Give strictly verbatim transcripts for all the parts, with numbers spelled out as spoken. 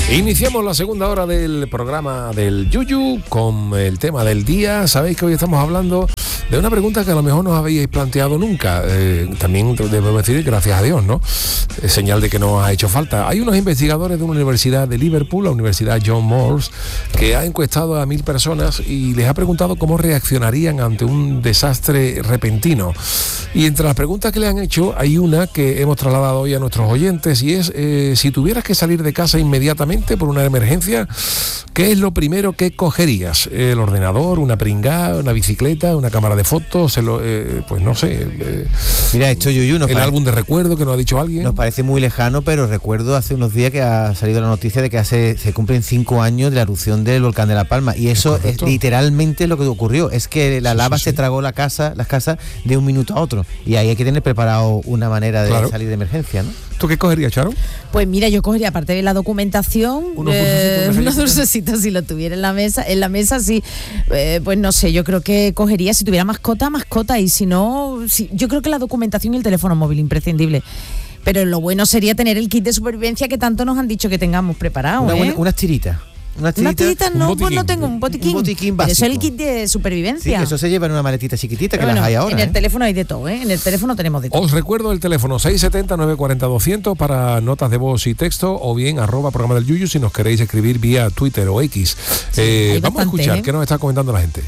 Iniciamos la segunda hora del programa del Yuyu con el tema del día. Sabéis que hoy estamos hablando de una pregunta que a lo mejor no os habíais planteado nunca. Eh, también debemos decir gracias a Dios, ¿no? Es señal de que no ha hecho falta. Hay unos investigadores de una universidad de Liverpool, la Universidad John Moores, que ha encuestado a mil personas y les ha preguntado cómo reaccionarían ante un desastre repentino. Y entre las preguntas que le han hecho hay una que hemos trasladado hoy a nuestros oyentes y es, eh, si tuvieras que salir de casa inmediatamente por una emergencia, ¿qué es lo primero que cogerías? ¿El ordenador, una pringá, una bicicleta, una cámara de fotos? El, eh, pues no sé. Eh, Mira, esto Yuyu, nos el parece, álbum de recuerdo que nos ha dicho alguien. Nos parece muy lejano, pero recuerdo hace unos días que ha salido la noticia de que hace, se cumplen cinco años de la erupción del volcán de La Palma. Y eso es, es literalmente lo que ocurrió. Es que la sí, lava sí, se sí. tragó la casa, las casas de un minuto a otro. Y ahí hay que tener preparado una manera de claro. salir de emergencia, ¿no? ¿Tú qué cogerías, Charo? Pues mira, yo cogería, aparte de la documentación, unos eh, unos dulcecitos, si lo tuviera en la mesa, en la mesa sí, eh, pues no sé, yo creo que cogería, si tuviera mascota, mascota, y si no, si, yo creo que la documentación y el teléfono móvil, imprescindible. Pero lo bueno sería tener el kit de supervivencia que tanto nos han dicho que tengamos preparado. Una, ¿eh? buena, unas tiritas. Una tirita, una tirita no, pues no tengo un botiquín. Un botiquín básico. Eso es el kit de supervivencia. Sí, eso se lleva en una maletita chiquitita que bueno, las hay ahora. En el ¿eh? teléfono hay de todo, ¿eh? En el teléfono tenemos de todo. Os recuerdo el teléfono seis siete cero, nueve cuatro cero, doscientos para notas de voz y texto, o bien arroba programa del Yuyu si nos queréis escribir vía Twitter o X. Sí, eh, vamos bastante, a escuchar ¿eh? qué nos está comentando la gente.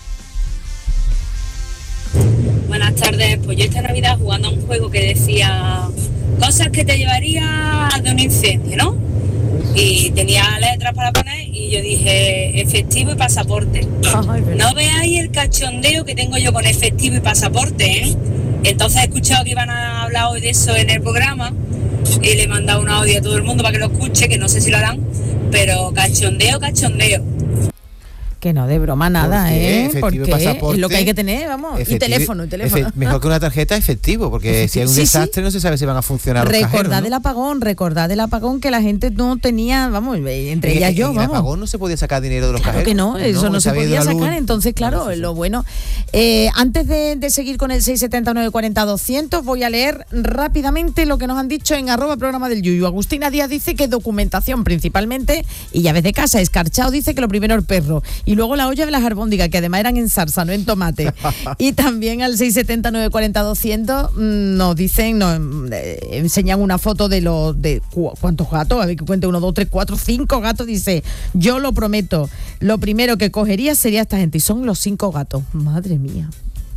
Buenas tardes, pues yo esta Navidad jugando a un juego que decía cosas que te llevaría de un incendio, ¿no? Y tenía letras para poner y yo dije efectivo y pasaporte. Ay, no veáis el cachondeo que tengo yo con efectivo y pasaporte, ¿eh? Entonces he escuchado que iban a hablar hoy de eso en el programa y le he mandado un audio a todo el mundo para que lo escuche, que no sé si lo harán, pero cachondeo, cachondeo. Que no, de broma nada, ¿Por qué? ¿eh? Efectivo Porque pasaporte, es lo que hay que tener, vamos. Efectivo, y teléfono, y teléfono. Efe, mejor que una tarjeta, efectivo, porque si hay un sí, desastre sí. no se sabe si van a funcionar los Recordad cajeros, ¿no? del apagón, recordad del apagón que la gente no tenía, vamos, entre ellas yo, en vamos. el apagón no se podía sacar dinero de los claro cajeros. que no, eso no, no se podía sacar, entonces claro, no, sí, sí. lo bueno. Eh, antes de, de seguir con el seis siete cero, nueve cuatro cero, doscientos, voy a leer rápidamente lo que nos han dicho en arroba programa del Yuyu. Agustina Díaz dice que documentación principalmente y llaves de casa. Escarchado dice que lo primero el perro y luego la olla de las albóndigas, que además eran en salsa, no en tomate. Y también al seis siete cero, nueve cuatro cero, doscientos nos dicen, nos eh, enseñan una foto de los de cu- cuántos gatos, a ver que cuente uno, dos, tres, cuatro, cinco gatos. Dice, yo lo prometo, lo primero que cogería sería esta gente, y son los cinco gatos. Madre mía.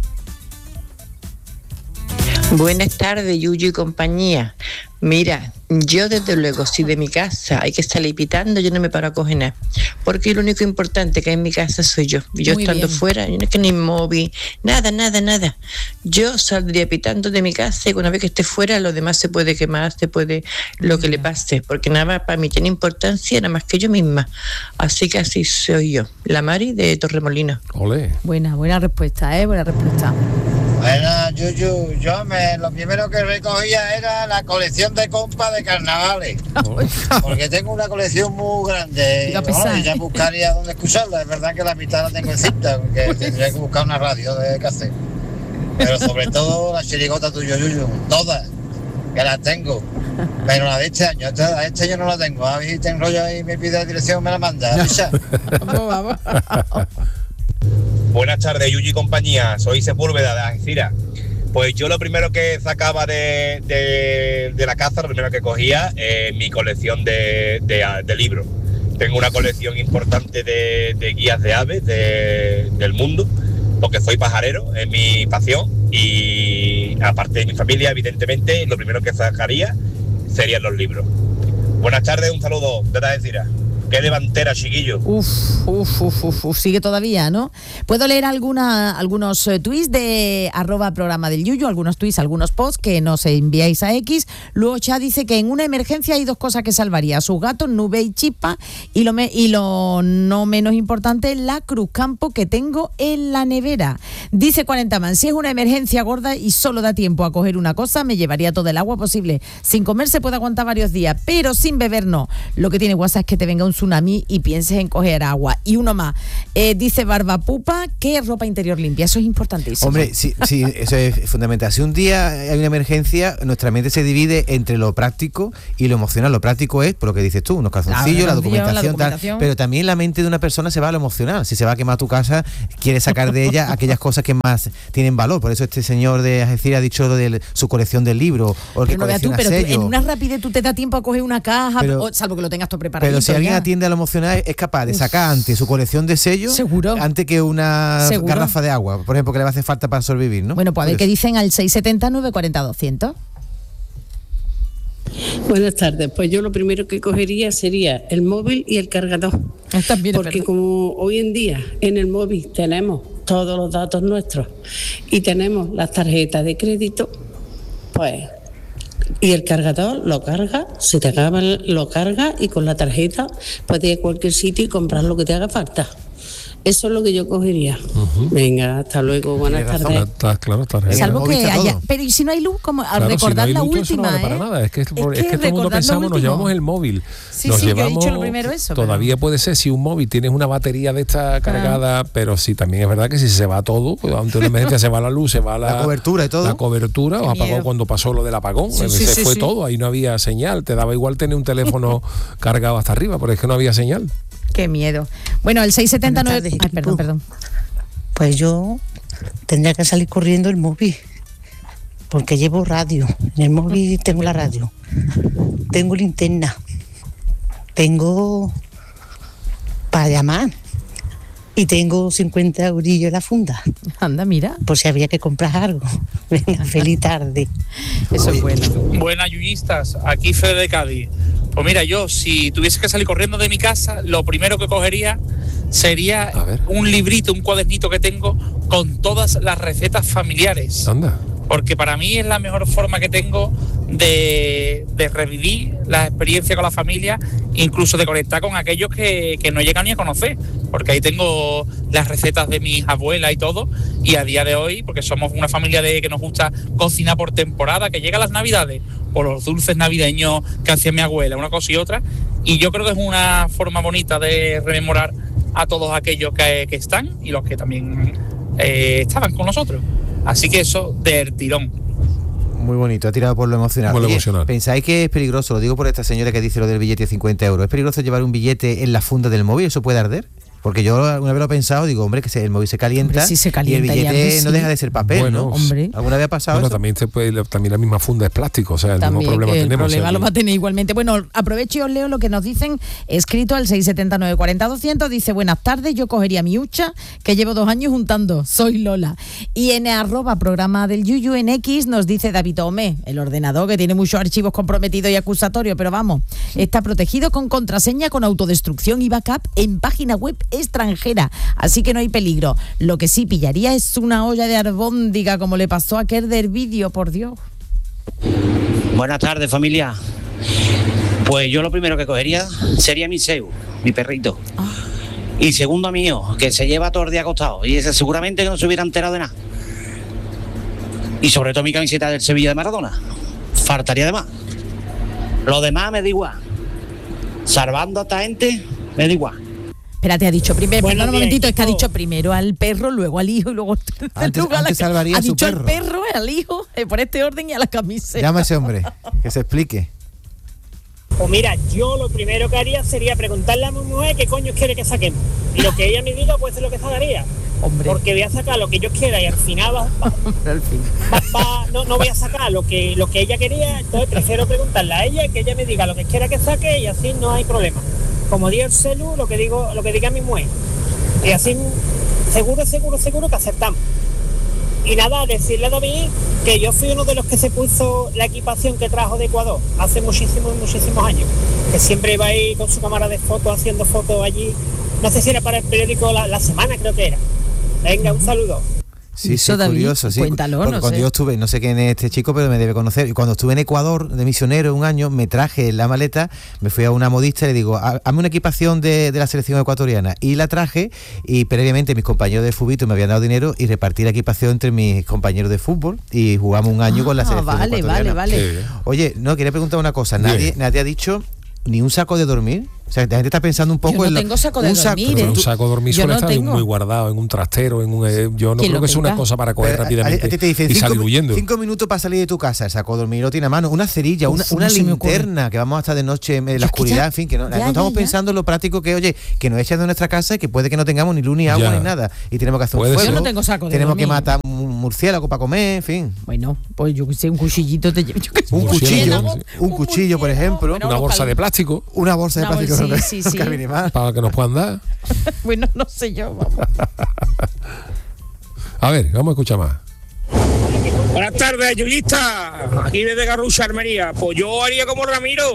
Buenas tardes, Yuyu y compañía. Mira, yo desde luego, si de mi casa hay que salir pitando, yo no me paro a coger nada, porque lo único importante que hay en mi casa soy yo. Yo Muy estando bien. fuera, yo no es que ni móvil, nada, nada, nada. Yo saldría pitando de mi casa y una vez que esté fuera, lo demás se puede quemar, se puede lo que le pase, porque nada más para mí tiene importancia, nada más que yo misma. Así que así soy yo, la Mari de Torremolinos. Olé. Buena, buena respuesta, ¿eh? Buena respuesta. Bueno, Yuyu, yo me, lo primero que recogía era la colección de compas de carnavales, porque tengo una colección muy grande y bueno, ya buscaría dónde escucharla. Es verdad que la mitad la tengo en cinta, porque tendría que buscar una radio de cassette, pero sobre todo la chirigota tuya, Yuyu, todas, que las tengo, pero la de este año, esta, la de este año no la tengo. A ver si te enrollo y me pide dirección, me la manda. Vamos, vamos. Buenas tardes, Yuyu y compañía, soy Sepúlveda de Algeciras. Pues yo lo primero que sacaba de, de, de la casa, lo primero que cogía es mi colección de, de, de libros. Tengo una colección importante de, de guías de aves de, del mundo, porque soy pajarero, es mi pasión, y aparte de mi familia, evidentemente, lo primero que sacaría serían los libros. Buenas tardes, un saludo de Algeciras. Qué delantera, chiquillo. Uf, uf, uf, uf, uf, sigue todavía, ¿no? Puedo leer alguna, algunos eh, tweets de arroba programa del Yuyu, algunos tweets, algunos posts que nos enviáis a X. Luego Cha dice que en una emergencia hay dos cosas que salvaría: sus gatos, Nube y Chispa, y lo, me, y lo no menos importante, la Cruzcampo que tengo en la nevera. Dice cuarenta man, si es una emergencia gorda y solo da tiempo a coger una cosa, me llevaría todo el agua posible. Sin comer se puede aguantar varios días, pero sin beber no. Lo que tiene WhatsApp es que te venga un tsunami y pienses en coger agua. Y uno más, eh, dice Barbapupa, que ropa interior limpia, eso es importantísimo. Hombre, sí, sí, eso es fundamental. Si un día hay una emergencia, nuestra mente se divide entre lo práctico y lo emocional. Lo práctico es, por lo que dices tú, unos calzoncillos, la, la, documentación, la documentación, tal, pero también la mente de una persona se va a lo emocional. Si se va a quemar tu casa, quiere sacar de ella aquellas cosas que más tienen valor. Por eso este señor de Algeciras ha dicho lo de su colección de libros o el que colecciona tú, pero sellos. Tú, en una rapidez tú te da tiempo a coger una caja, pero, o, salvo que lo tengas todo preparado. Pero si alguien ya. atiende a lo emocional, es capaz de sacar Uf. antes su colección de sellos, ¿Seguro? antes que una ¿Seguro? garrafa de agua, por ejemplo, que le va a hacer falta para sobrevivir, ¿no? Bueno, pues a ver qué dicen al seis setenta, nueve cuarenta, doscientos. Buenas tardes, pues yo lo primero que cogería sería el móvil y el cargador, También porque verdad. como hoy en día en el móvil tenemos todos los datos nuestros y tenemos las tarjetas de crédito, pues y el cargador lo carga, si te acaba lo carga y con la tarjeta puedes ir a cualquier sitio y comprar lo que te haga falta. Eso es lo que yo cogería. Uh-huh. Venga, hasta luego, buenas tardes. Razón, está, claro, está Salvo que haya, pero y si no hay luz, como claro, recordar si no la luz, última, eso no vale ¿eh? para nada. Es que, es que, es que todo el mundo pensamos, nos llevamos el móvil. Sí, nos sí, llevamos, que he dicho lo primero eso. Todavía pero... puede ser si un móvil tienes una batería de esta cargada, ah. pero sí, también es verdad que si se va todo, pues ante una emergencia se va la luz, se va la, la cobertura y todo. La cobertura, o apagó cuando pasó lo del apagón, sí, sí, se sí, fue sí. todo, ahí no había señal, te daba igual tener un teléfono cargado hasta arriba, porque es que no había señal. Qué miedo. Bueno, el seis setenta nueve... Ay, perdón, perdón. Pues yo tendría que salir corriendo el móvil, porque llevo radio. En el móvil tengo la radio, tengo linterna, tengo para llamar y tengo cincuenta eurillos en la funda. Anda, mira. Por si había que comprar algo. Venga, feliz tarde. Eso es bueno. Buenas yuyistas, aquí Fede de Cádiz. Pues mira, yo si tuviese que salir corriendo de mi casa, lo primero que cogería sería un librito, un cuadernito que tengo con todas las recetas familiares. Anda. Porque para mí es la mejor forma que tengo de, de revivir la experiencia con la familia, incluso de conectar con aquellos que, que no llegan ni a conocer, porque ahí tengo las recetas de mis abuelas y todo, y a día de hoy, porque somos una familia de que nos gusta cocinar por temporada, que llega las navidades, o los dulces navideños que hacía mi abuela, una cosa y otra, y yo creo que es una forma bonita de rememorar a todos aquellos que, que están y los que también eh, estaban con nosotros. Así que eso del tirón. Muy bonito, ha tirado por lo emocional. Por lo Oye, emocional. ¿pensáis que es peligroso? Lo digo por esta señora que dice lo del billete de cincuenta euros. ¿Es peligroso llevar un billete en la funda del móvil? ¿Eso puede arder? Porque yo alguna vez lo he pensado, digo, hombre, que se, el móvil se calienta, hombre, sí se calienta y el billete y no sí. deja de ser papel, bueno, ¿no? Hombre. ¿Alguna vez ha pasado bueno, eso? También, se puede, también la misma funda es plástico, o sea, el también, mismo problema el tenemos. problema o sea, lo va a tener igualmente. Bueno, aprovecho y os leo lo que nos dicen, escrito al seis setenta, nueve cuarenta, doscientos, dice, buenas tardes, yo cogería mi hucha, que llevo dos años juntando, soy Lola. Y en arroba programa del Yuyu en X nos dice David Ome, el ordenador que tiene muchos archivos comprometidos y acusatorios, pero vamos, está protegido con contraseña, con autodestrucción y backup en página web extranjera, así que no hay peligro. Lo que sí pillaría es una olla de albóndiga, como le pasó a aquel del vídeo, por Dios. Buenas tardes, familia. Pues yo lo primero que cogería sería mi Seu, mi perrito. Ah. Y segundo mío, que se lleva todo el día acostado, y ese seguramente que no se hubiera enterado de nada. Y sobre todo mi camiseta del Sevilla de Maradona. Faltaría de más. Lo demás me da igual. Salvando a esta gente, me da igual. Espérate, ha dicho primero, perdón un momentito, es que ha dicho primero al perro, luego al hijo y luego antes, luego antes la, salvaría ha a su dicho perro. al perro, al hijo, eh, por este orden y a la camiseta. Llama a ese hombre, que se explique. Pues mira, yo lo primero que haría sería preguntarle a mi mujer qué coño quiere que saquemos. Y lo que ella me diga, pues es lo que sacaría. Hombre. Porque voy a sacar lo que yo quiera y al final va, va, va, va, no, no voy a sacar lo que, lo que ella quería, entonces prefiero preguntarle a ella que ella me diga lo que quiera que saque y así no hay problema. Como digo el celu, lo que digo, lo que diga mi mujer. Y así seguro, seguro, seguro que aceptamos. Y nada, decirle a David que yo fui uno de los que se puso la equipación que trajo de Ecuador hace muchísimos, muchísimos años. Que siempre iba ahí con su cámara de fotos, haciendo fotos allí. No sé si era para el periódico La, la Semana, creo que era. Venga, un saludo. Sí, sí, curioso, sí. Cuéntalo, porque no cuando sé. yo estuve, no sé quién es este chico, pero me debe conocer. Y cuando estuve en Ecuador de misionero un año, me traje la maleta, me fui a una modista y le digo, hazme una equipación de, de la selección ecuatoriana. Y la traje, y previamente mis compañeros de fútbol me habían dado dinero y repartí la equipación entre mis compañeros de fútbol y jugamos un año ah, con la selección vale, ecuatoriana. Vale, vale, vale. Oye, no, quería preguntar una cosa. Nadie, nadie ha dicho ni un saco de dormir. O sea, la gente está pensando un poco yo no en... tengo saco de un saco, dormir, pero ¿eh? un saco de dormir Yo suele no estar tengo. muy guardado en un trastero, en un... eh, yo no ¿Quién creo lo que sea una tenga? cosa para coger Pero, rápidamente a, a ti te dicen y cinco, salir huyendo. cinco minutos para salir de tu casa, el saco de dormir lo tiene a mano, una cerilla, Uf, una, no una se me ocurre. linterna, que vamos a estar de noche en la Yo oscuridad, es que ya- en fin, que no, ya, no estamos ya, ya. pensando en lo práctico que, oye, que nos echan de nuestra casa y que puede que no tengamos ni luz, ni agua, Ya. ni nada. Y tenemos que hacer Puede un ser. fuego. Yo no tengo saco de Tenemos que dormir. matar un murciélago para comer, en fin. Bueno, pues yo que sé, un cuchillito te llevo. yo qué sé, Un cuchillo, murciélago, un cuchillo, por ejemplo. bueno, Una unos bolsa cal- de plástico Una bolsa de Una plástico bolsa, no- sí, sí, no sí. cabe ni más. para que nos puedan dar. Bueno, no sé yo, vamos. A ver, vamos a escuchar más. Buenas tardes, Yuyista. Aquí desde Garrucha, Almería. Pues yo haría como Ramiro,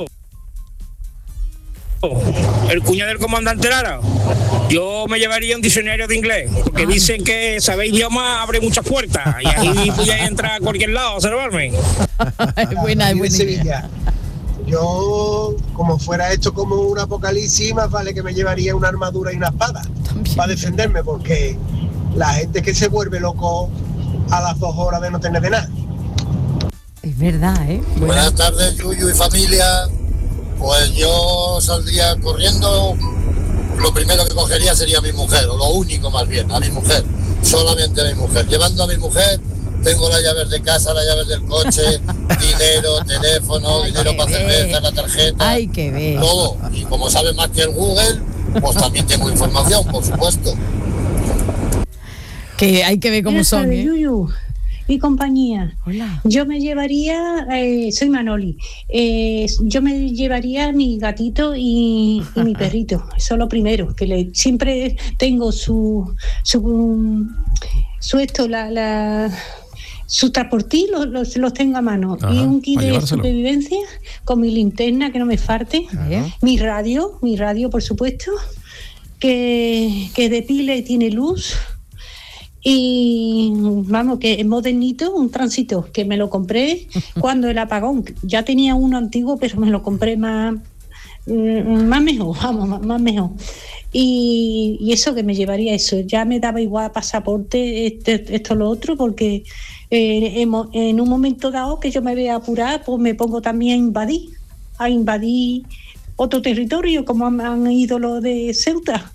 el cuñado del comandante Lara. Yo me llevaría un diccionario de inglés, porque dicen que saber idioma abre muchas puertas y ahí podía entrar a cualquier lado a observarme. Es buena, es Aquí de buena idea. Sevilla. Yo, como fuera esto como un apocalipsis, más vale que me llevaría una armadura y una espada para defenderme, porque la gente que se vuelve loco a las dos horas de no tener de nada. Es verdad, ¿eh? Buena. Buenas tardes, Yuyu y familia. Pues yo saldría corriendo. Lo primero que cogería sería a mi mujer, o lo único más bien, a mi mujer. Solamente a mi mujer. Llevando a mi mujer, tengo las llaves de casa, las llaves del coche, dinero, teléfono, Ay, dinero qué para bien. cerveza, la tarjeta, Ay, qué bien. todo. Y como sabe más que el Google, pues también tengo información, por supuesto. Que hay que ver cómo Buenas son, tardes, ¿eh? Yuyu y compañía. Hola. Yo me llevaría, eh, soy Manoli, eh, yo me llevaría a mi gatito y, y mi perrito. Eso es lo primero, que le, siempre tengo su, su, su esto, la, la, su transportil, los, los, los tengo a mano. Ajá, y un kit para de llevárselo. supervivencia con mi linterna, que no me falte. Bien. Mi radio, mi radio, por supuesto, que, que de pila y tiene luz. Y vamos, que es modernito, un tránsito que me lo compré cuando el apagón. Ya tenía uno antiguo, pero me lo compré más, mm, más mejor, vamos, más, más mejor. Y, y eso que me llevaría eso. Ya me daba igual pasaporte, este, esto, lo otro, porque eh, en, mo- en un momento dado que yo me vea apurar, pues me pongo también a invadir, a invadir otro territorio, como han, han ido los de Ceuta.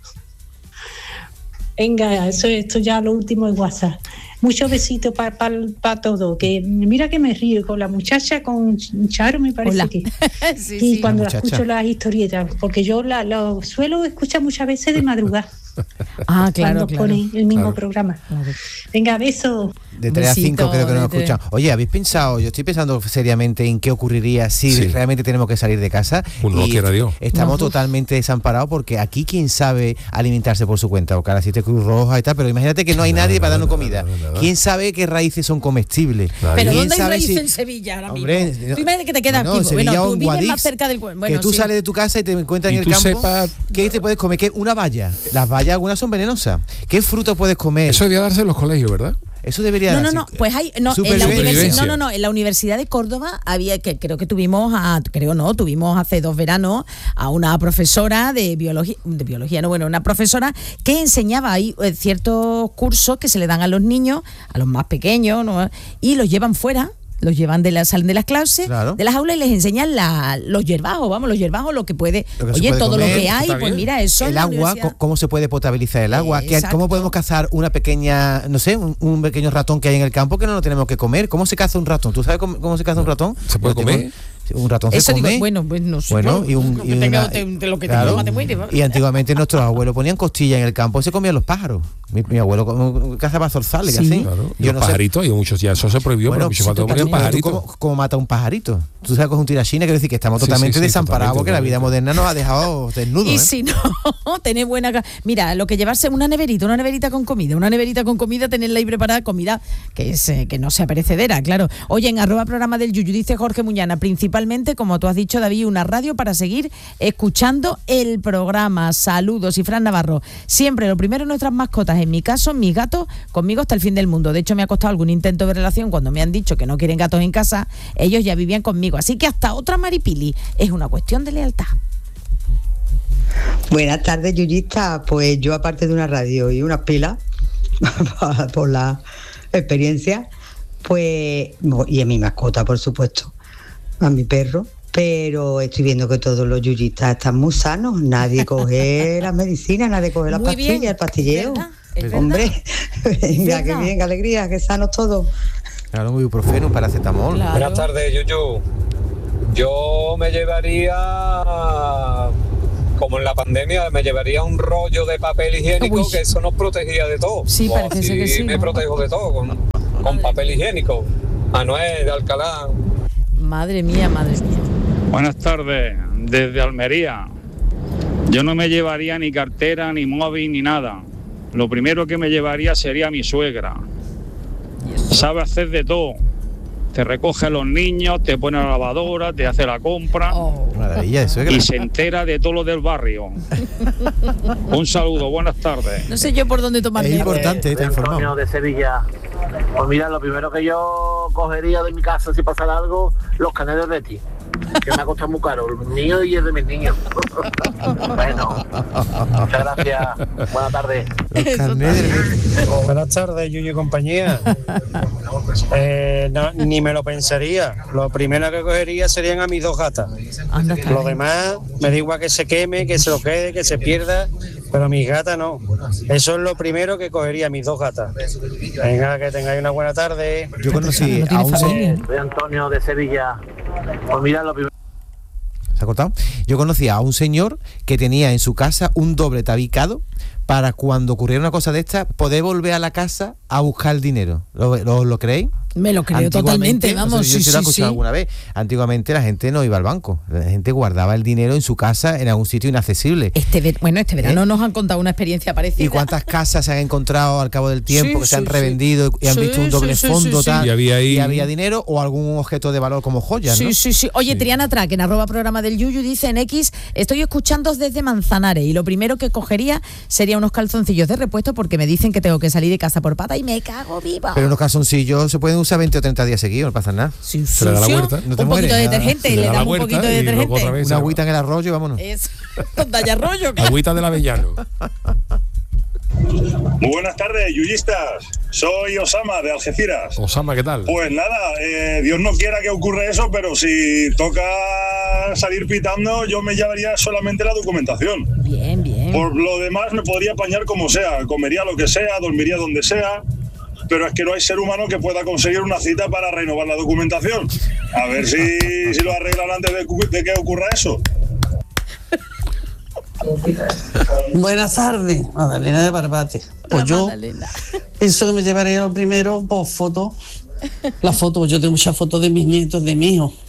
Venga, eso esto ya lo último es WhatsApp. Muchos besitos para pa, pa todo. Que mira que me río con la muchacha, con Charo me parece Hola. que. Sí, y sí. cuando La la muchacha. escucho las historietas, porque yo la, lo suelo escuchar muchas veces de madrugada. Ah, claro, cuando claro. ponen el mismo Claro. programa. Claro. Venga, besos. De tres a cinco Besito, creo que no de nos tres. escuchan. Oye, ¿habéis pensado? Yo estoy pensando seriamente en qué ocurriría si Sí. realmente tenemos que salir de casa. Pues no y quiera Dios. Estamos No. totalmente desamparados porque aquí quién sabe alimentarse por su cuenta, o cada siete Cruz Roja y tal, pero imagínate que no hay Nada, nadie para nada, darnos nada, comida. nada, nada. ¿Quién sabe qué raíces son comestibles? Nadie. Pero ¿Quién ¿dónde hay sabe raíz si- en Sevilla ahora mismo? Hombre, Tú imagínate que te quedas no, aquí. en Sevilla Bueno, o tú en vives Guadix, más cerca del... Bueno, que tú sí. sales de tu casa y te encuentras Y en el tú campo. sepas- ¿Qué te puedes comer? ¿Qué? Una valla. Las vallas algunas son venenosas. ¿Qué fruto puedes comer? Eso debía darse en los colegios, ¿verdad? Eso debería No, no, darse. no, pues hay, no, en la Supervivencia. universidad, no, no, no, en la Universidad de Córdoba había, que creo que tuvimos, a, creo no, tuvimos hace dos veranos a una profesora de biología, de biología, no, bueno, una profesora que enseñaba ahí eh, ciertos cursos que se le dan a los niños, a los más pequeños, ¿no? Y los llevan fuera. Los llevan de la, salen de las clases, Claro. de las aulas y les enseñan la, los hierbajos, vamos, los hierbajos, lo que puede, Lo que se oye, puede todo comer, lo que hay, está pues bien. mira, eso en El la agua, universidad. co- cómo se puede potabilizar el agua, Eh, ¿Qué- exacto. cómo podemos cazar una pequeña, no sé, un, un pequeño ratón que hay en el campo que no lo tenemos que comer. ¿Cómo se caza un ratón? ¿Tú sabes cómo, cómo se caza un ratón? ¿Se puede Yo tengo- comer? Un ratón Eso se digo, come. bueno, pues no sé. Bueno, claro, y un lo y que tenga- una- te- te- lo que te claro. coma te muere, ¿vale? Y antiguamente nuestros abuelos ponían costillas en el campo y se comían los pájaros. Mi, mi abuelo co- cazaba zorzales, Sí. así. Claro. Y Yo los no sé. pajaritos, y muchos ya eso se prohibió, Bueno, pero muchos sí, patos ponían totalmente. ¿Tú pajaritos. ¿Cómo, cómo mata un pajarito? Tú sabes que es un tirachina, quiero decir que estamos Sí, totalmente sí, sí, desamparados totalmente, porque la vida totalmente. moderna nos ha dejado desnudos. Y ¿eh? si no, tener buena... ca- Mira, lo que llevarse una neverita, una neverita con comida, una neverita con comida, tenerla ahí preparada, comida que es eh, que no sea perecedera, claro. Oye, en arroba programa del Yuyu, dice Jorge Muñana, principalmente, como tú has dicho, David, una radio para seguir escuchando el programa. Saludos. Y Fran Navarro, siempre lo primero nuestras mascotas, en mi caso, mis gatos, conmigo hasta el fin del mundo. De hecho, me ha costado algún intento de relación cuando me han dicho que no quieren gatos en casa, ellos ya vivían conmigo. Así que hasta otra maripili, es una cuestión de lealtad. Buenas tardes, Yuyista. Pues yo, aparte de una radio y unas pilas, por la experiencia, pues, y a mi mascota, por supuesto, a mi perro, pero estoy viendo que todos los yuyistas están muy sanos, nadie coge las medicinas, nadie coge las Muy pastillas, bien, el pastilleo. ¿verdad? ¿Es Hombre, venga, qué bien, qué alegría, qué sanos todos. Claro, un ibuprofeno, un paracetamol. Claro. Buenas tardes, Yuyu. Yo me llevaría, como en la pandemia, me llevaría un rollo de papel higiénico, Uy. que eso nos protegía de todo. Sí, Pues parece ser así que sí, me ¿no? protejo de todo, con, con papel higiénico. Manuel de Alcalá. Madre mía, madre mía. Buenas tardes, desde Almería. Yo no me llevaría ni cartera, ni móvil, ni nada. Lo primero que me llevaría sería mi suegra. Sabe hacer de todo. Te recoge a los niños, te pone a la lavadora, te hace la compra. Oh. Maravilla de suegra. Y se entera de todo lo del barrio. Un saludo, buenas tardes. No sé yo por dónde tomar. Es importante, está informado. Antonio de Sevilla. Pues mira, lo primero que yo cogería de mi casa si pasara algo, los canales de ti, que me ha costado muy caro, el mío y el de mis niños. Bueno, muchas gracias, buenas tardes. Buenas tardes, Yuyu y compañía. Eh, no, ni me lo pensaría. Lo primero que cogería serían a mis dos gatas. Lo demás, me da igual que se queme, que se lo quede, que se pierda, pero mis gatas no. Eso es lo primero que cogería, mis dos gatas. Venga, que tengáis una buena tarde. Yo conocí a un señor. Soy Antonio de Sevilla. Pues mira, lo primero. ¿Se ha cortado? Yo conocía a un señor que tenía en su casa un doble tabicado para cuando ocurriera una cosa de esta, poder volver a la casa a buscar el dinero. ¿Lo, lo, lo creéis? Me lo creo totalmente, vamos. No sé, yo sí, sí lo he sí, escuchado sí. alguna vez. Antiguamente la gente no iba al banco, la gente guardaba el dinero en su casa en algún sitio inaccesible. Este ver- bueno, este verano ¿Eh? nos han contado una experiencia parecida. ¿Y cuántas casas se han encontrado al cabo del tiempo Sí, que se han sí, revendido y han sí, visto un sí, doble sí, fondo sí, sí. tal, Y había ahí- y había dinero o algún objeto de valor como joyas, Sí, ¿no? sí, sí. Oye, Triana Track, en arroba programa del Yuyu, dice en X, estoy escuchando desde Manzanares y lo primero que cogería sería unos calzoncillos de repuesto porque me dicen que tengo que salir de casa por pata y me cago viva. Pero unos calzoncillos se pueden usar veinte o treinta días seguidos, no pasa nada. Sí, Se le da la sí, vuelta. No te un mueres, poquito de nada. detergente, Se le, le da la damos un vuelta poquito de y luego detergente. otra vez. Una agüita en el arroyo, vámonos. Eso, donde haya rollo. que- Agüita del Avellano. Muy buenas tardes, yuyistas. Soy Osama de Algeciras. Osama, ¿qué tal? Pues nada, eh, Dios no quiera que ocurra eso, pero si toca salir pitando, yo me llevaría solamente la documentación. Bien, bien. Por lo demás me podría apañar como sea, comería lo que sea, dormiría donde sea, pero es que no hay ser humano que pueda conseguir una cita para renovar la documentación. A ver si, si lo arreglan antes de, cu- de que ocurra eso. Buenas tardes, Magdalena de Barbate. Pues yo, eso que me llevaré lo primero, pues fotos. Las fotos, yo tengo muchas fotos de mis nietos, de mi hijo.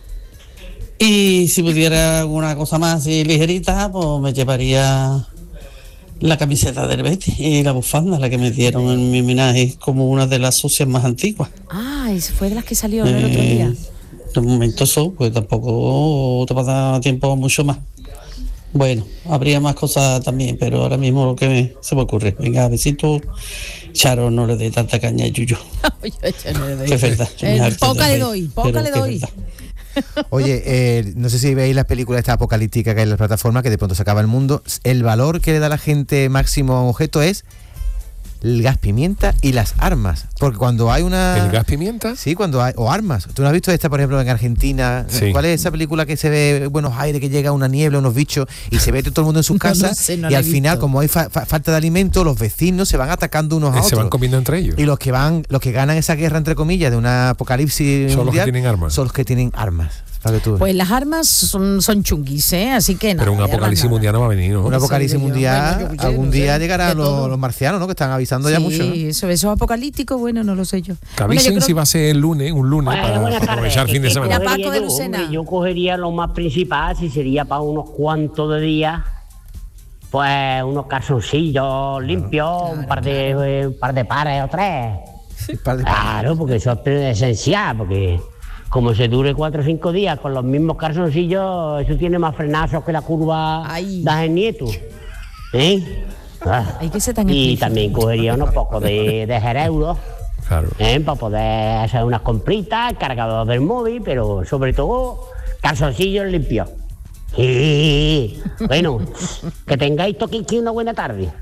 Y si pudiera alguna cosa más así ligerita, pues me llevaría la camiseta del Betis y la bufanda, la que me dieron en mi homenaje como una de las socias más antiguas. Ah, esa fue de las que salió ¿no? el otro Eh, día. de momento eso, pues tampoco te pasa tiempo mucho más. Bueno, habría más cosas también, pero ahora mismo lo que me, se me ocurre. Venga, besito. Charo, no le dé tanta caña a Yuyu. Que es verdad. yo me Eh, harto poca de le reír, doy, poca pero le que es doy. verdad. Oye, eh, no sé si veis las películas esta apocalíptica que hay en las plataformas, que de pronto se acaba el mundo. El valor que le da la gente máximo a un objeto es el gas pimienta y las armas. Porque cuando hay una... ¿El gas pimienta? Sí, cuando hay... O armas. ¿Tú no has visto esta, por ejemplo, en Argentina? Sí. ¿Cuál es esa película que se ve Buenos Aires, que llega una niebla, unos bichos, y se ve todo el mundo en sus No, no casas? sé, no y la al he final, visto. como hay fa- fa- falta de alimento, los vecinos se van atacando unos a Eh, otros. se van comiendo entre ellos. Y los que van, los que ganan esa guerra, entre comillas, de una apocalipsis Son los que mundial, tienen armas. son los que tienen armas. Para que tú veas. Pues las armas son, son chunguis, ¿eh? Así que nada. Pero un de armas apocalipsis nada. mundial no va a venir, ¿no? Un apocalipsis Bueno, mundial, yo qué sé, algún no sé, día de llegarán todo. los, los marcianos, ¿no? Que están avisando ya Sí, mucho, ¿no? eso, eso apocalíptico, bueno, no lo sé yo. Que Bueno, yo avisen creo- si va a ser el lunes, un lunes, Bueno, para buenas tardes. aprovechar el fin de ¿Qué semana. cogería Paco de yo? Lucena. Hombre, yo cogería lo más principal, si sería para unos cuantos de días, pues unos calzoncillos limpios, un par de eh, un par de pares o tres. Claro, porque eso es esencial, porque como se dure cuatro o cinco días con los mismos calzoncillos, eso tiene más frenazos que la curva de Nieto. ¿Eh? Ah. Hay que ser tan Y explícito. también cogería unos pocos de, de gereudos. Claro. ¿eh? Para poder hacer unas compritas, cargador del móvil, pero sobre todo calzoncillos limpios. Y bueno, que tengáis toquiqui una buena tarde.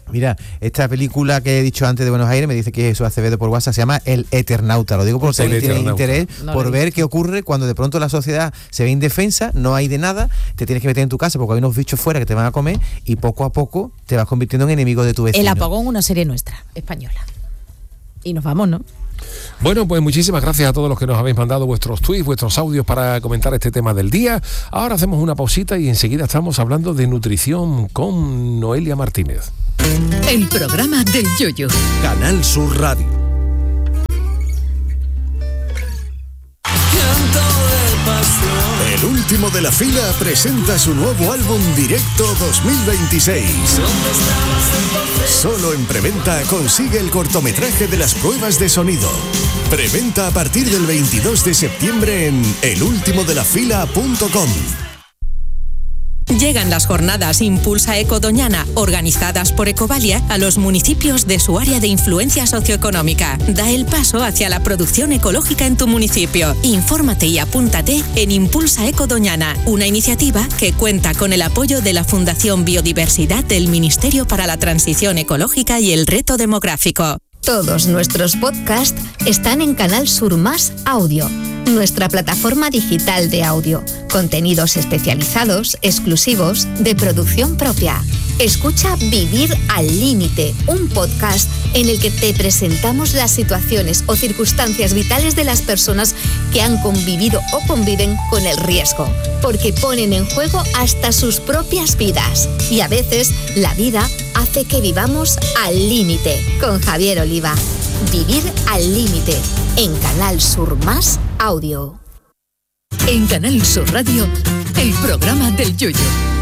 Mira, esta película que he dicho antes de Buenos Aires, me dice que Jesús Acevedo por WhatsApp, se llama El Eternauta. Lo digo porque si alguien tiene interés no por ver qué ocurre cuando de pronto la sociedad se ve indefensa, no hay de nada, te tienes que meter en tu casa porque hay unos bichos fuera que te van a comer y poco a poco te vas convirtiendo en enemigo de tu vecino. El Apagón, una serie nuestra, española. Y nos vamos, ¿no? Bueno, pues muchísimas gracias a todos los que nos habéis mandado vuestros tweets, vuestros audios para comentar este tema del día. Ahora hacemos una pausita y enseguida estamos hablando de nutrición con Noelia Martínez. El programa del Yoyo. Canal Sur Radio. El último de la fila presenta su nuevo álbum Directo dos mil veintiséis. Solo en preventa consigue el cortometraje de las pruebas de sonido. Preventa a partir del veintidós de septiembre en el último de la fila punto com. Llegan las jornadas Impulsa Eco Doñana, organizadas por Ecovalia, a los municipios de su área de influencia socioeconómica. Da el paso hacia la producción ecológica en tu municipio. Infórmate y apúntate en Impulsa Eco Doñana, una iniciativa que cuenta con el apoyo de la Fundación Biodiversidad del Ministerio para la Transición Ecológica y el Reto Demográfico. Todos nuestros podcasts están en Canal Sur Más Audio, nuestra plataforma digital de audio. Contenidos especializados, exclusivos, de producción propia. Escucha Vivir al Límite, un podcast en el que te presentamos las situaciones o circunstancias vitales de las personas que han convivido o conviven con el riesgo, porque ponen en juego hasta sus propias vidas. Y a veces la vida hace que vivamos al límite. Con Javier Oliva. Vivir al Límite, en Canal Sur Más Audio. En Canal Sur Radio, el programa del Yoyo.